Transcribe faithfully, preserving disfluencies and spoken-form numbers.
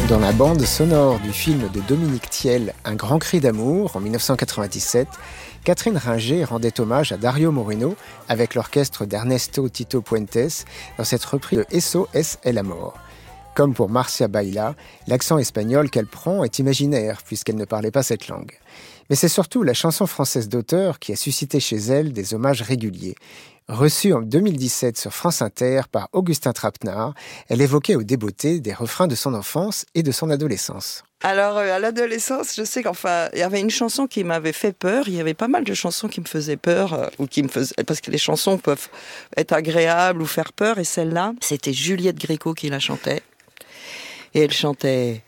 Dans la bande sonore du film de Dominique Thiel, Un grand cri d'amour, en dix-neuf cent quatre-vingt-dix-sept, Catherine Ringer rendait hommage à Dario Moreno avec l'orchestre d'Ernesto Tito Puentes dans cette reprise de Eso es el amor. Comme pour Marcia Baila, l'accent espagnol qu'elle prend est imaginaire puisqu'elle ne parlait pas cette langue. Mais c'est surtout la chanson française d'auteur qui a suscité chez elle des hommages réguliers. Reçue en deux mille dix-sept sur France Inter par Augustin Trapenard, elle évoquait au débeauté des refrains de son enfance et de son adolescence. Alors, à l'adolescence, je sais qu'enfin, il y avait une chanson qui m'avait fait peur. Il y avait pas mal de chansons qui me faisaient peur, euh, ou qui me faisaient, parce que les chansons peuvent être agréables ou faire peur. Et celle-là, c'était Juliette Gréco qui la chantait. Et elle chantait